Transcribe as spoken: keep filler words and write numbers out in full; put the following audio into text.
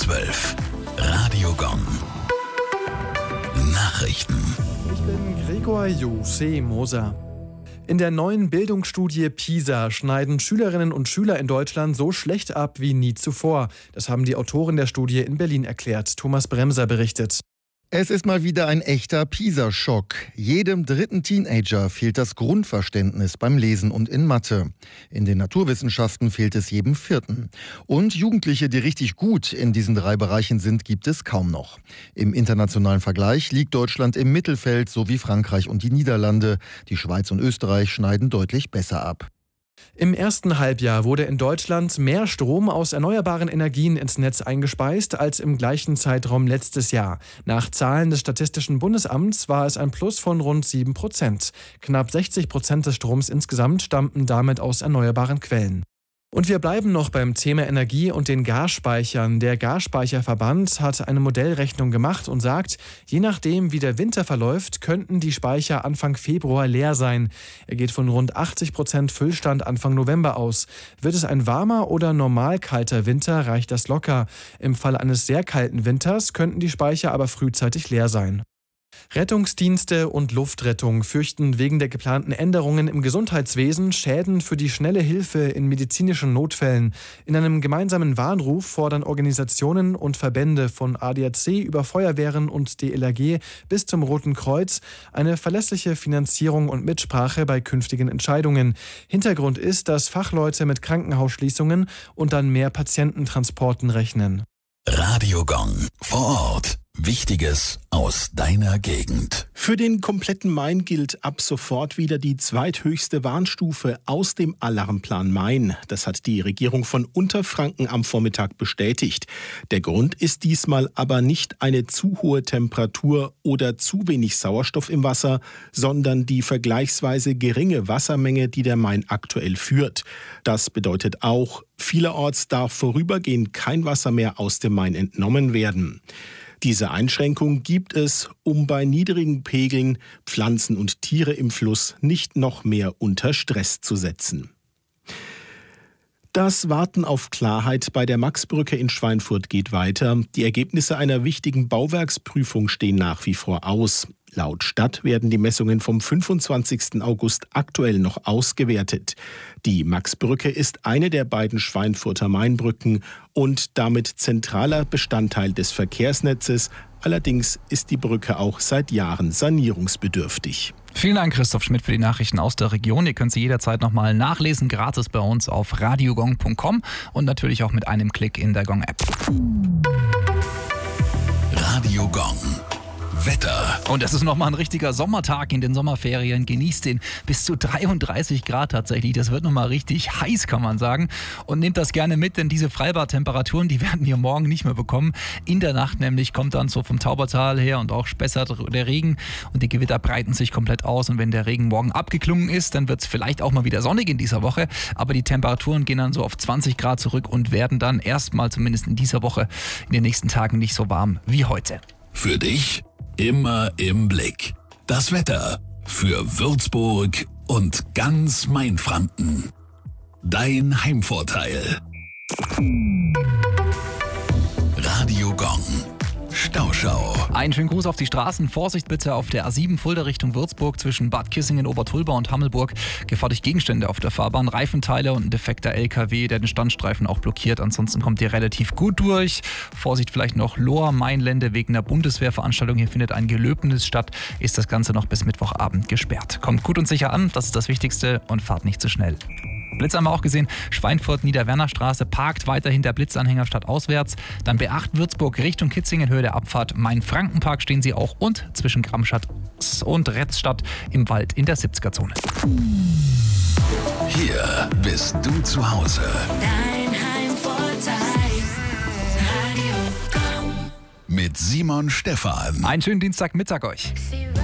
zwölf. Radio Gong. Nachrichten. Ich bin Gregor Jose-Moser. In der neuen Bildungsstudie PISA schneiden Schülerinnen und Schüler in Deutschland so schlecht ab wie nie zuvor. Das haben die Autoren der Studie in Berlin erklärt. Thomas Bremser berichtet. Es ist mal wieder ein echter PISA-Schock. Jedem dritten Teenager fehlt das Grundverständnis beim Lesen und in Mathe. In den Naturwissenschaften fehlt es jedem Vierten. Und Jugendliche, die richtig gut in diesen drei Bereichen sind, gibt es kaum noch. Im internationalen Vergleich liegt Deutschland im Mittelfeld, so wie Frankreich und die Niederlande. Die Schweiz und Österreich schneiden deutlich besser ab. Im ersten Halbjahr wurde in Deutschland mehr Strom aus erneuerbaren Energien ins Netz eingespeist als im gleichen Zeitraum letztes Jahr. Nach Zahlen des Statistischen Bundesamts war es ein Plus von rund sieben Prozent. Knapp sechzig Prozent des Stroms insgesamt stammten damit aus erneuerbaren Quellen. Und wir bleiben noch beim Thema Energie und den Gasspeichern. Der Gasspeicherverband hat eine Modellrechnung gemacht und sagt, je nachdem, wie der Winter verläuft, könnten die Speicher Anfang Februar leer sein. Er geht von rund achtzig Prozent Füllstand Anfang November aus. Wird es ein warmer oder normal kalter Winter, reicht das locker. Im Fall eines sehr kalten Winters könnten die Speicher aber frühzeitig leer sein. Rettungsdienste und Luftrettung fürchten wegen der geplanten Änderungen im Gesundheitswesen Schäden für die schnelle Hilfe in medizinischen Notfällen. In einem gemeinsamen Warnruf fordern Organisationen und Verbände von A D A C über Feuerwehren und D L R G bis zum Roten Kreuz eine verlässliche Finanzierung und Mitsprache bei künftigen Entscheidungen. Hintergrund ist, dass Fachleute mit Krankenhausschließungen und dann mehr Patiententransporten rechnen. Radio Gong. Vor Ort. Wichtiges aus deiner Gegend. Für den kompletten Main gilt ab sofort wieder die zweithöchste Warnstufe aus dem Alarmplan Main. Das hat die Regierung von Unterfranken am Vormittag bestätigt. Der Grund ist diesmal aber nicht eine zu hohe Temperatur oder zu wenig Sauerstoff im Wasser, sondern die vergleichsweise geringe Wassermenge, die der Main aktuell führt. Das bedeutet auch, vielerorts darf vorübergehend kein Wasser mehr aus dem Main entnommen werden. Diese Einschränkung gibt es, um bei niedrigen Pegeln Pflanzen und Tiere im Fluss nicht noch mehr unter Stress zu setzen. Das Warten auf Klarheit bei der Maxbrücke in Schweinfurt geht weiter. Die Ergebnisse einer wichtigen Bauwerksprüfung stehen nach wie vor aus. Laut Stadt werden die Messungen vom fünfundzwanzigsten August aktuell noch ausgewertet. Die Maxbrücke ist eine der beiden Schweinfurter Mainbrücken und damit zentraler Bestandteil des Verkehrsnetzes. Allerdings ist die Brücke auch seit Jahren sanierungsbedürftig. Vielen Dank, Christoph Schmidt, für die Nachrichten aus der Region. Ihr könnt sie jederzeit nochmal nachlesen, gratis bei uns auf radiogong punkt com und natürlich auch mit einem Klick in der Gong-App. Radio Gong. Wetter. Und es ist nochmal ein richtiger Sommertag in den Sommerferien. Genießt den bis zu dreiunddreißig Grad tatsächlich. Das wird nochmal richtig heiß, kann man sagen. Und nehmt das gerne mit, denn diese Freibadtemperaturen, die werden wir morgen nicht mehr bekommen. In der Nacht nämlich kommt dann so vom Taubertal her und auch spessert der Regen. Und die Gewitter breiten sich komplett aus. Und wenn der Regen morgen abgeklungen ist, dann wird es vielleicht auch mal wieder sonnig in dieser Woche. Aber die Temperaturen gehen dann so auf zwanzig Grad zurück und werden dann erstmal zumindest in dieser Woche in den nächsten Tagen nicht so warm wie heute. Für dich immer im Blick. Das Wetter für Würzburg und ganz Mainfranken. Dein Heimvorteil. Radio Gong. Stauschau. Einen schönen Gruß auf die Straßen. Vorsicht bitte auf der A sieben Fulda Richtung Würzburg zwischen Bad Kissingen, Obertulba und Hammelburg. Gefährlich Gegenstände auf der Fahrbahn, Reifenteile und ein defekter L K W, der den Standstreifen auch blockiert. Ansonsten kommt ihr relativ gut durch. Vorsicht vielleicht noch Lohr, Mainlände wegen der Bundeswehrveranstaltung. Hier findet ein Gelöbnis statt. Ist das Ganze noch bis Mittwochabend gesperrt. Kommt gut und sicher an, das ist das Wichtigste, und fahrt nicht zu schnell. Blitz haben wir auch gesehen. Schweinfurt, Niederwernerstraße, parkt weiterhin der Blitzanhänger stadtauswärts. Dann B acht Würzburg Richtung Kitzingen, Höhe der Abfahrt. Main-Frankenpark stehen sie auch und zwischen Gramstadt und Retzstadt im Wald in der siebziger-Zone. Hier bist du zu Hause. Dein Heimvorteil. Radio Gong. Mit Simon Stephan. Einen schönen Dienstagmittag euch.